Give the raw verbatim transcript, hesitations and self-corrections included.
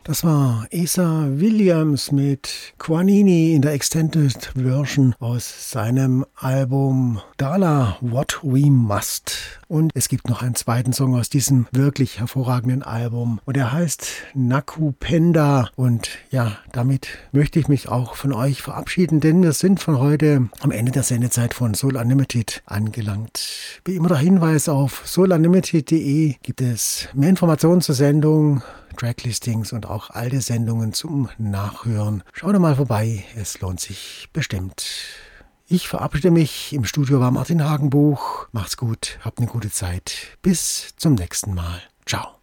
Das war Asa Williams mit Quanini in der Extended Version aus seinem Album Dala What We Must. Und es gibt noch einen zweiten Song aus diesem wirklich hervorragenden Album und er heißt Nakupenda. Und ja, damit möchte ich mich auch von euch verabschieden, denn wir sind von heute am Ende der Sendezeit von Soul Unlimited angelangt. Wie immer der Hinweis: auf soul unlimited punkt de gibt es mehr Informationen zur Sendung, Tracklistings und auch alte Sendungen zum Nachhören. Schaut doch mal vorbei, es lohnt sich bestimmt. Ich verabschiede mich. Im Studio war Martin Hagenbuch. Macht's gut, habt eine gute Zeit. Bis zum nächsten Mal. Ciao.